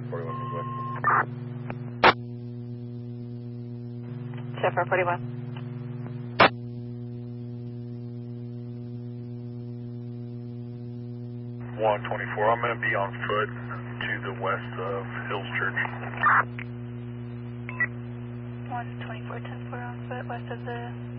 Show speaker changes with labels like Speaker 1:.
Speaker 1: 41 Midway.
Speaker 2: Check for 41.
Speaker 3: 124, I'm going to be on foot to the west of Hills Church.
Speaker 2: 124, 10-4 on foot west of the